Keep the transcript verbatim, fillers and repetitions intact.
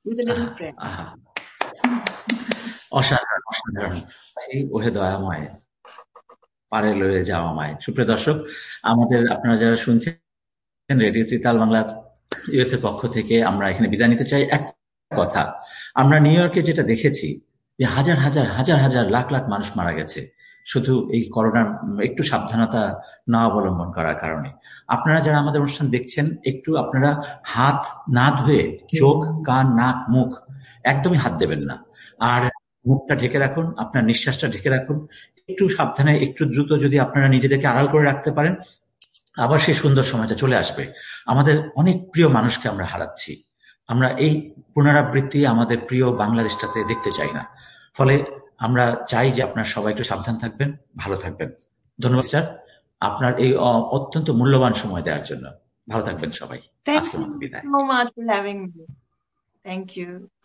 with a little আহা prayer. আহা অসাধারণ অসাধারণ ছি, ওহে দয়াময় পারে লয়ে যাওয়া মায়। সুপ্রিয় দর্শক, আমাদের আপনারা যারা শুনছেন রেডিও ত্রিতাল বাংলা ইউএস এর পক্ষ থেকে আমরা এখানে বিদায় নিতে চাই। এক কথা, আমরা নিউ ইয়র্কে যেটা দেখেছি যে হাজার হাজার হাজার হাজার লাখ লাখ মানুষ মারা গেছে শুধু এই করোনার একটু সাবধানতা না অবলম্বন করার কারণে। আপনারা যারা আমাদের অনুষ্ঠান দেখছেন, একটু আপনারা হাত না ধুয়ে চোখ, কান, নাক, মুখ একদমই হাত দেবেন না। আর মুখটা ঢেকে রাখুন, আপনার নিঃশ্বাসটা ঢেকে রাখুন। একটু সাবধানে, একটু দ্রুত যদি আপনারা নিজেদেরকে আড়াল করে রাখতে পারেন, আবার সেই সুন্দর সময়টা চলে আসবে। আমাদের অনেক প্রিয় মানুষকে আমরা হারাচ্ছি। আমরা এই পুনরাবৃত্তি আমাদের প্রিয় বাংলাদেশটাতে দেখতে চাই না। ফলে আমরা চাই যে আপনার সবাই একটু সাবধান থাকবেন, ভালো থাকবেন। ধন্যবাদ স্যার, আপনার এই অ- অত্যন্ত মূল্যবান সময় দেওয়ার জন্য। ভালো থাকবেন সবাই। Thank আজকের মতো you বিদায়। so much for having me. Thank you.